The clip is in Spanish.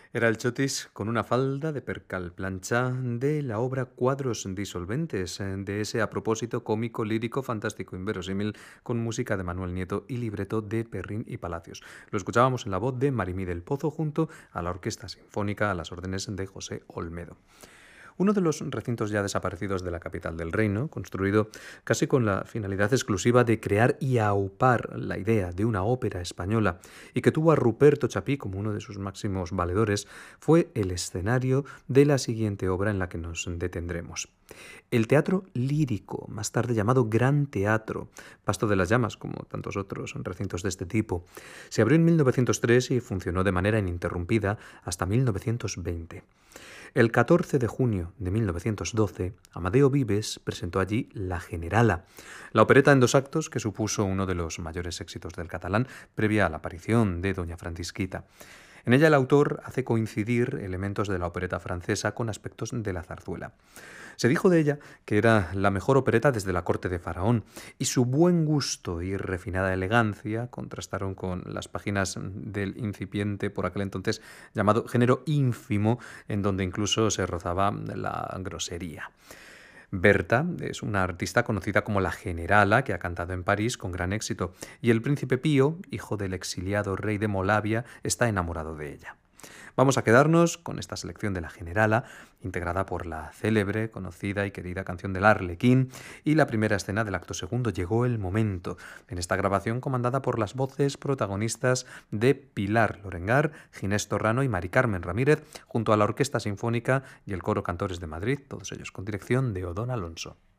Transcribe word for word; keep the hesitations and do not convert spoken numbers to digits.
Era el chotis con una falda de percal plancha de la obra Cuadros disolventes, eh, de ese a propósito cómico, lírico, fantástico, inverosímil, con música de Manuel Nieto y libreto de Perrín y Palacios. Lo escuchábamos en la voz de Marimí del Pozo junto a la Orquesta Sinfónica a las órdenes de José Olmedo. Uno de los recintos ya desaparecidos de la capital del reino, construido casi con la finalidad exclusiva de crear y aupar la idea de una ópera española y que tuvo a Ruperto Chapí como uno de sus máximos valedores, fue el escenario de la siguiente obra en la que nos detendremos. El teatro lírico, más tarde llamado Gran Teatro, Pasto de las Llamas, como tantos otros recintos de este tipo, se abrió en mil novecientos tres y funcionó de manera ininterrumpida hasta mil novecientos veinte. El catorce de junio de mil novecientos doce, Amadeo Vives presentó allí La Generala, la opereta en dos actos que supuso uno de los mayores éxitos del catalán previa a la aparición de Doña Francisquita. En ella el autor hace coincidir elementos de la opereta francesa con aspectos de la zarzuela. Se dijo de ella que era la mejor opereta desde la corte de Faraón, y su buen gusto y refinada elegancia contrastaron con las páginas del incipiente, por aquel entonces llamado género ínfimo, en donde incluso se rozaba la grosería. Berta es una artista conocida como la Generala, que ha cantado en París con gran éxito, y el príncipe Pío, hijo del exiliado rey de Molavia, está enamorado de ella. Vamos a quedarnos con esta selección de la Generala, integrada por la célebre, conocida y querida canción del Arlequín y la primera escena del acto segundo, Llegó el momento, en esta grabación comandada por las voces protagonistas de Pilar Lorengar, Ginés Torrano y Mari Carmen Ramírez, junto a la Orquesta Sinfónica y el Coro Cantores de Madrid, todos ellos con dirección de Odón Alonso.